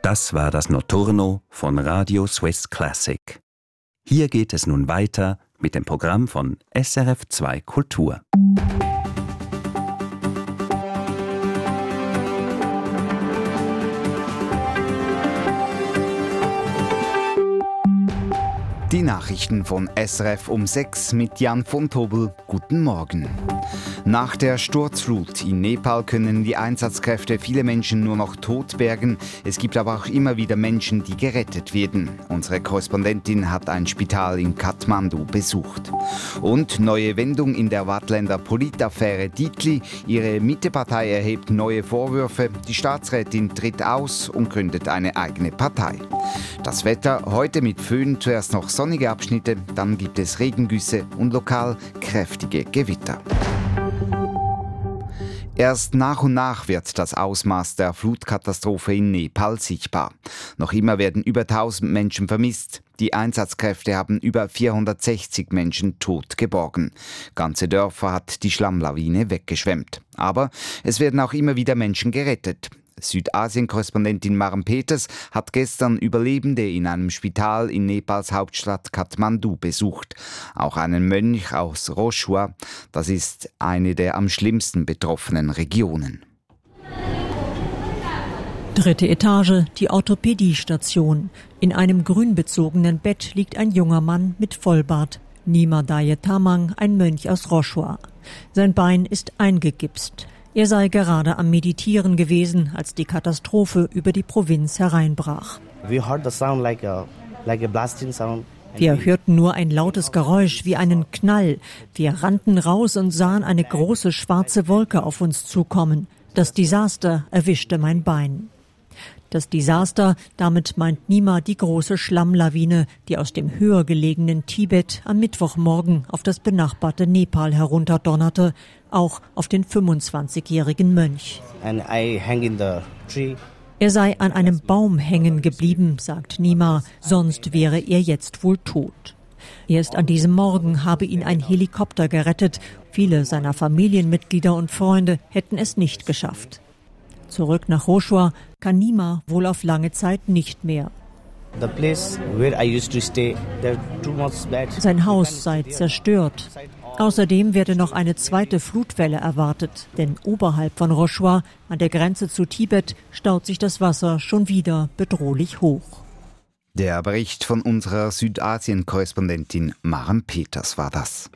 Das war das Notturno von Radio Swiss Classic. Hier geht es nun weiter mit dem Programm von SRF 2 Kultur. Die Nachrichten von SRF um 6 mit Jan von Tobel. Guten Morgen. Nach der Sturzflut in Nepal können die Einsatzkräfte viele Menschen nur noch tot bergen. Es gibt aber auch immer wieder Menschen, die gerettet werden. Unsere Korrespondentin hat ein Spital in Kathmandu besucht. Und neue Wendung in der Waadtländer Politaffäre Dietli. Ihre Mittepartei erhebt neue Vorwürfe. Die Staatsrätin tritt aus und gründet eine eigene Partei. Das Wetter heute mit Föhn, zuerst noch sonnige Abschnitte, dann gibt es Regengüsse und lokal kräftige Gewitter. Erst nach und nach wird das Ausmaß der Flutkatastrophe in Nepal sichtbar. Noch immer werden über 1000 Menschen vermisst. Die Einsatzkräfte haben über 460 Menschen tot geborgen. Ganze Dörfer hat die Schlammlawine weggeschwemmt. Aber es werden auch immer wieder Menschen gerettet. Südasien-Korrespondentin Maren Peters hat gestern Überlebende in einem Spital in Nepals Hauptstadt Kathmandu besucht. Auch einen Mönch aus Roshua. Das ist eine der am schlimmsten betroffenen Regionen. 3. Etage, die Orthopädiestation. In einem grünbezogenen Bett liegt ein junger Mann mit Vollbart. Nima Daye Tamang, ein Mönch aus Roshua. Sein Bein ist eingegipst. Er sei gerade am Meditieren gewesen, als die Katastrophe über die Provinz hereinbrach. Wir hörten nur ein lautes Geräusch wie einen Knall. Wir rannten raus und sahen eine große schwarze Wolke auf uns zukommen. Das Desaster erwischte mein Bein. Das Desaster, damit meint Nima die große Schlammlawine, die aus dem höher gelegenen Tibet am Mittwochmorgen auf das benachbarte Nepal herunterdonnerte, auch auf den 25-jährigen Mönch. Er sei an einem Baum hängen geblieben, sagt Nima, sonst wäre er jetzt wohl tot. Erst an diesem Morgen habe ihn ein Helikopter gerettet. Viele seiner Familienmitglieder und Freunde hätten es nicht geschafft. Zurück nach Roshua kann Nima wohl auf lange Zeit nicht mehr. Sein Haus sei zerstört. Außerdem werde noch eine zweite Flutwelle erwartet, denn oberhalb von Roshua, an der Grenze zu Tibet, staut sich das Wasser schon wieder bedrohlich hoch. Der Bericht von unserer Südasien-Korrespondentin Maren Peters war das.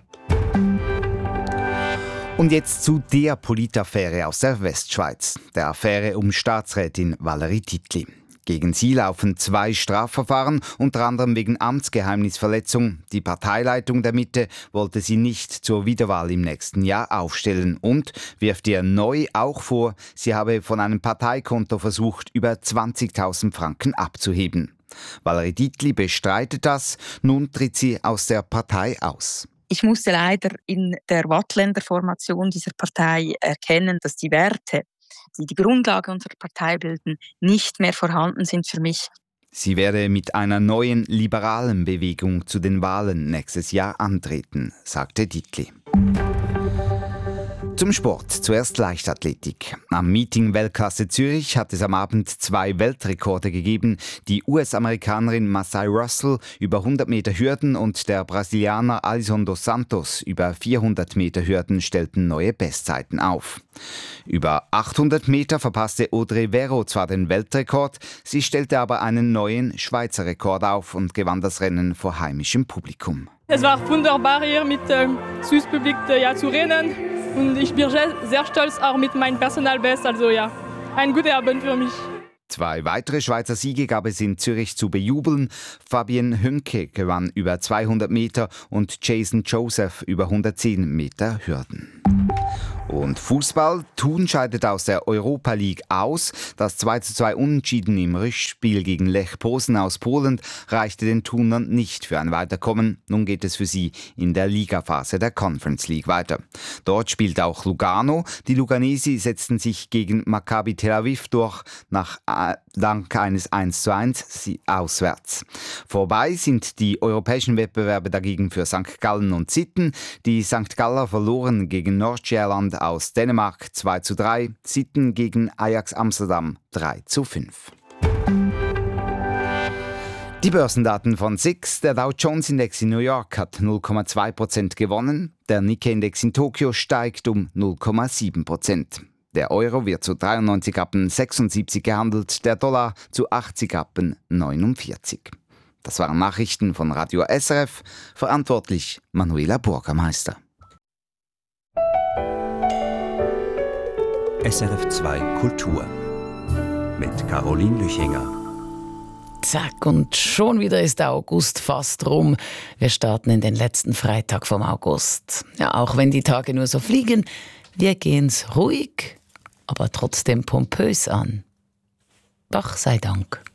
Und jetzt zu der Politaffäre aus der Westschweiz, der Affäre um Staatsrätin Valerie Dietli. Gegen sie laufen 2 Strafverfahren, unter anderem wegen Amtsgeheimnisverletzung. Die Parteileitung der Mitte wollte sie nicht zur Wiederwahl im nächsten Jahr aufstellen und wirft ihr neu auch vor, sie habe von einem Parteikonto versucht, über 20.000 Franken abzuheben. Valerie Dietli bestreitet das, nun tritt sie aus der Partei aus. Ich musste leider in der Waadtländer Formation dieser Partei erkennen, dass die Werte, die die Grundlage unserer Partei bilden, nicht mehr vorhanden sind für mich. Sie werde mit einer neuen liberalen Bewegung zu den Wahlen nächstes Jahr antreten, sagte Dietli. Zum Sport, zuerst Leichtathletik. Am Meeting Weltklasse Zürich hat es am Abend 2 Weltrekorde gegeben. Die US-Amerikanerin Masai Russell über 100 Meter Hürden und der Brasilianer Alisson dos Santos über 400 Meter Hürden stellten neue Bestzeiten auf. Über 800 Meter verpasste Audrey Vero zwar den Weltrekord, sie stellte aber einen neuen Schweizer Rekord auf und gewann das Rennen vor heimischem Publikum. Es war wunderbar hier mit Swiss Publik zu rennen. Und ich bin sehr stolz auch mit meinem Personalbest. Also ja, ein guter Abend für mich. 2 weitere Schweizer Siege gab es in Zürich zu bejubeln. Fabienne Hünke gewann über 200 Meter und Jason Joseph über 110 Meter Hürden. Und Fußball. Thun scheidet aus der Europa League aus. Das 2:2 Unentschieden im Rückspiel gegen Lech Posen aus Polen reichte den Thunern nicht für ein Weiterkommen. Nun geht es für sie in der Ligaphase der Conference League weiter. Dort spielt auch Lugano. Die Luganesi setzten sich gegen Maccabi Tel Aviv durch, dank eines 1:1 auswärts. Vorbei sind die europäischen Wettbewerbe dagegen für St. Gallen und Sitten. Die St. Galler verloren gegen Nordsjælland aus Dänemark 2:3, Sitten gegen Ajax Amsterdam 3:5. Die Börsendaten von SIX. Der Dow Jones Index in New York hat 0,2% gewonnen. Der Nikkei-Index in Tokio steigt um 0,7%. Der Euro wird zu 93,76 gehandelt, der Dollar zu 80,49. Das waren Nachrichten von Radio SRF. Verantwortlich Manuela Bürgermeister. SRF 2 Kultur mit Caroline Lüchinger. Zack, und schon wieder ist der August fast rum. Wir starten in den letzten Freitag vom August. Ja, auch wenn die Tage nur so fliegen, wir gehen's ruhig, aber trotzdem pompös an. Doch sei Dank.